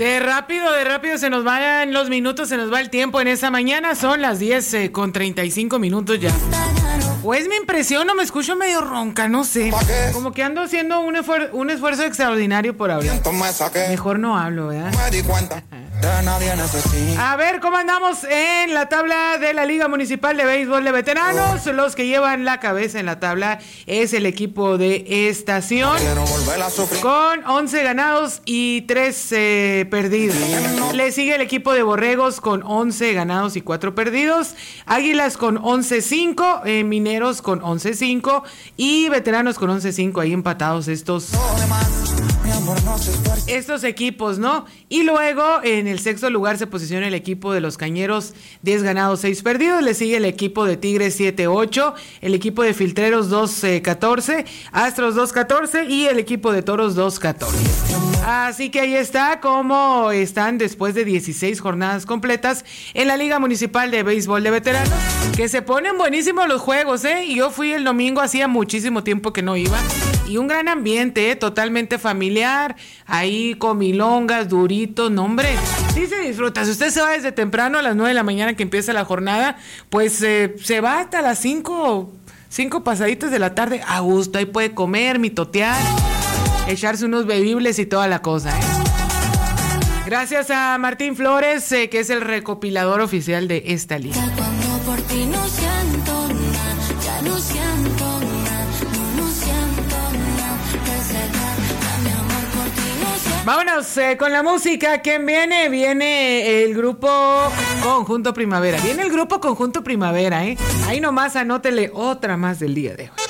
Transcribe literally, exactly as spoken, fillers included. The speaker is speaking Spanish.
De rápido, de rápido se nos van los minutos, se nos va el tiempo en esta mañana. Son las diez eh, con treinta y cinco minutos ya. Pues me impresiona, me escucho medio ronca, no sé. Como que ando haciendo un, esfuer- un esfuerzo extraordinario por hablar. Mejor no hablo, ¿verdad? A ver, ¿cómo andamos en la tabla de la Liga Municipal de Béisbol de Veteranos? Los que llevan la cabeza en la tabla es el equipo de Estación, con once ganados y tres eh, perdidos. Le sigue el equipo de Borregos con once ganados y cuatro perdidos. Águilas con once cinco, eh, Mineros con once cinco y Veteranos con once cinco. Ahí empatados estos... Estos equipos, ¿no? Y luego en el sexto lugar se posiciona el equipo de los Cañeros, diez ganados, seis perdidos. Le sigue el equipo de Tigres siete ocho, el equipo de Filtreros dos catorce, Astros dos catorce y el equipo de Toros dos catorce. Así que ahí está cómo están después de dieciséis jornadas completas en la Liga Municipal de Béisbol de Veteranos, que se ponen buenísimos los juegos, ¿eh? Y yo fui el domingo, hacía muchísimo tiempo que no iba, y un gran ambiente, ¿eh? Totalmente familiar, ahí comilongas, duritos, no hombre, sí se disfruta. Si usted se va desde temprano a las nueve de la mañana que empieza la jornada, pues eh, se va hasta las cinco, cinco pasaditas de la tarde, a gusto, ahí puede comer, mitotear, echarse unos bebibles y toda la cosa, ¿eh? Gracias a Martín Flores, eh, que es el recopilador oficial de esta liga. Vámonos eh, con la música. ¿Quién viene? Viene el grupo Conjunto Primavera. Viene el grupo Conjunto Primavera, ¿eh? Ahí nomás anótele otra más del día de hoy.